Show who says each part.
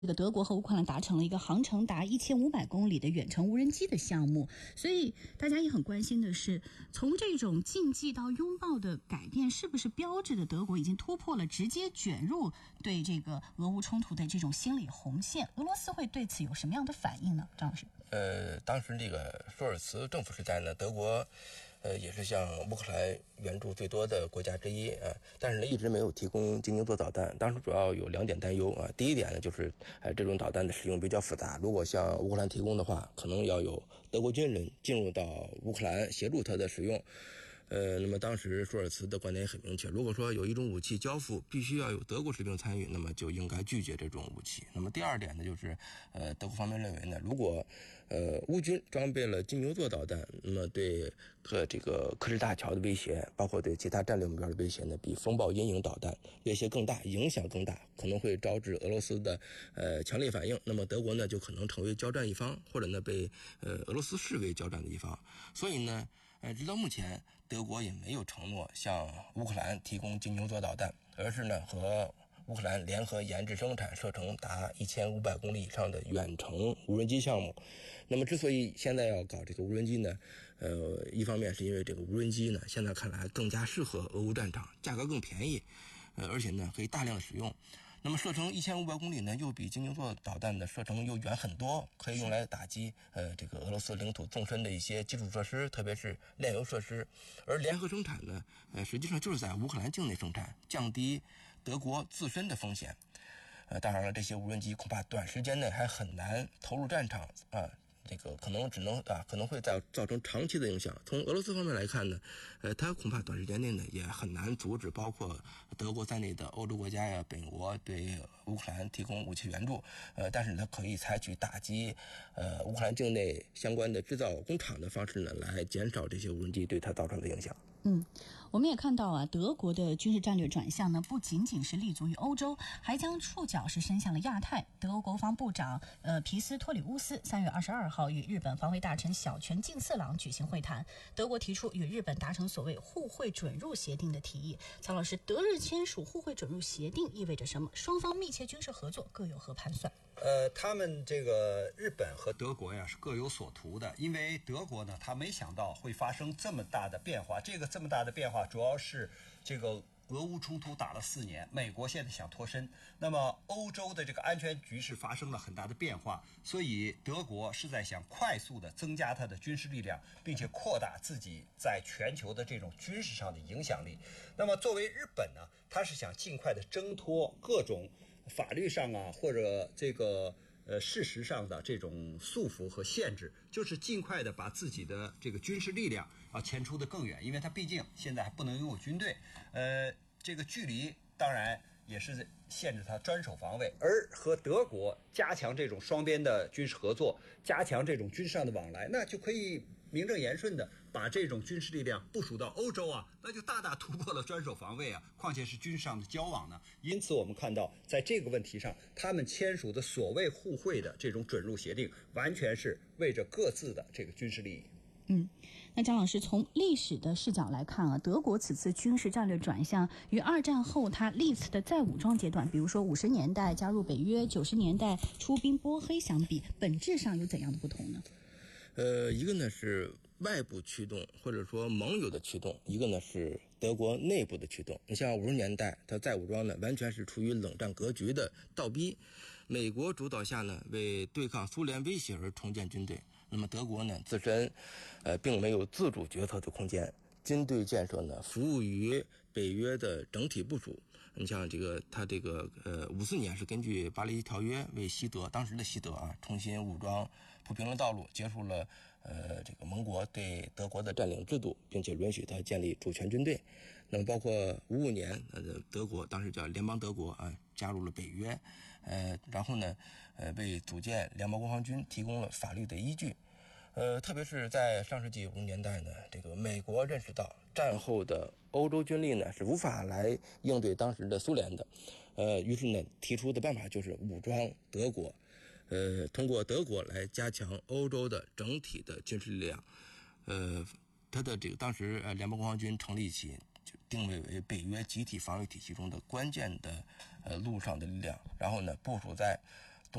Speaker 1: 这个德国和乌克兰达成了一个航程达1500公里的远程无人机的项目，所以大家也很关心的是，从这种禁忌到拥抱的改变，是不是标志着德国已经突破了直接卷入对这个俄乌冲突的这种心理红线？俄罗斯会对此有什么样的反应呢？张老师？
Speaker 2: 当时这个舒尔茨政府时代呢，德国也是向乌克兰援助最多的国家之一啊，但是呢一直没有提供精英座导弹。当时主要有2点担忧啊，第一点呢就是这种导弹的使用比较复杂，如果向乌克兰提供的话，可能要有德国军人进入到乌克兰协助它的使用。那么当时舒尔茨的观点也很明确，如果说有一种武器交付必须要有德国士兵参与，那么就应该拒绝这种武器。那么第二点呢，就是德国方面认为呢，如果乌军装备了金牛座导弹，那么对这个克什大桥的威胁，包括对其他战略目标的威胁呢，比风暴阴影导弹威胁更大，影响更大，可能会招致俄罗斯的强烈反应。那么德国呢就可能成为交战一方，或者呢被俄罗斯视为交战的一方。所以呢直到目前，德国也没有承诺向乌克兰提供金牛座导弹，而是呢和乌克兰联合研制生产射程达1500公里以上的远程无人机项目。那么之所以现在要搞这个无人机呢，一方面是因为这个无人机呢现在看来更加适合俄乌战场，价格更便宜，而且呢可以大量的使用。那么射程1500公里呢，又比金牛座导弹的射程又远很多，可以用来打击这个俄罗斯领土纵深的一些基础设施，特别是炼油设施。而联合生产呢，实际上就是在乌克兰境内生产，降低德国自身的风险。当然了，这些无人机恐怕短时间内还很难投入战场啊。这个可能会造成长期的影响。从俄罗斯方面来看呢，它恐怕短时间内呢也很难阻止包括德国在内的欧洲国家呀、北国对乌克兰提供武器援助。但是它可以采取打击乌克兰境内相关的制造工厂的方式呢，来减少这些无人机对它造成的影响。
Speaker 1: 我们也看到啊，德国的军事战略转向呢，不仅仅是立足于欧洲，还将触角是伸向了亚太。德国国防部长皮斯托里乌斯3月22号与日本防卫大臣小泉进次郎举行会谈，德国提出与日本达成所谓互惠准入协定的提议。曹老师，德日签署互惠准入协定意味着什么？双方密切军事合作各有何盘算？
Speaker 3: 他们这个日本和德国呀是各有所图的，因为德国呢，他没想到会发生这么大的变化。这么大的变化，主要是这个俄乌冲突打了4年，美国现在想脱身，那么欧洲的这个安全局势发生了很大的变化，所以德国是在想快速的增加它的军事力量，并且扩大自己在全球的这种军事上的影响力。那么作为日本呢，他是想尽快的挣脱各种法律上啊，或者这个事实上的这种束缚和限制，就是尽快的把自己的这个军事力量迁出的更远，因为他毕竟现在还不能拥有军队，这个距离当然也是限制他专守防卫，而和德国加强这种双边的军事合作，加强这种军事上的往来，那就可以名正言顺的把这种军事力量部署到欧洲啊，那就大大突破了专守防卫啊，况且是军事上的交往呢。因此我们看到在这个问题上，他们签署的所谓互惠的这种准入协定，完全是为着各自的这个军事利益。
Speaker 1: 那张老师，从历史的视角来看啊，德国此次军事战略转向与二战后它历次的再武装阶段，比如说50年代加入北约、90年代出兵波黑相比，本质上有怎样的不同呢？
Speaker 2: 一个呢是外部驱动，或者说盟友的驱动；一个呢是德国内部的驱动。你像50年代，它再武装呢，完全是出于冷战格局的倒逼，美国主导下呢，为对抗苏联威胁而重建军队。那么德国呢，自身并没有自主决策的空间，军队建设呢，服务于北约的整体部署。你像他54年是根据巴黎条约为当时的西德啊，重新武装铺平了道路，结束了这个盟国对德国的占领制度，并且允许他建立主权军队。那么包括55年德国当时叫联邦德国啊，加入了北约，然后呢为组建联邦国防军提供了法律的依据。特别是在上世纪50年代呢，这个美国认识到战后的欧洲军力呢是无法来应对当时的苏联的，于是呢提出的办法就是武装德国，通过德国来加强欧洲的整体的军事力量。他的这个当时联邦国防军成立起，就定位为北约集体防御体系中的关键的陆上的力量，然后呢部署在